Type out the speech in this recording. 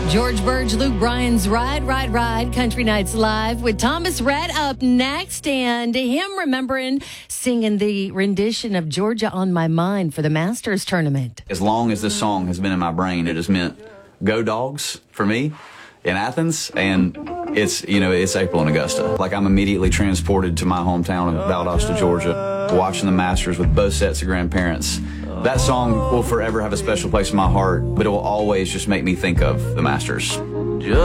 George Burge, Luke Bryan's Ride, Ride, Ride, Country Nights Live with Thomas Rhett up next, and him remembering singing the rendition of Georgia on My Mind for the Masters tournament. As long as this song has been in my brain, it has meant go Dogs for me in Athens, and it's April in Augusta. Like, I'm immediately transported to my hometown of Valdosta, Georgia, watching the Masters with both sets of grandparents. That song will forever have a special place in my heart, but it will always just make me think of the Masters.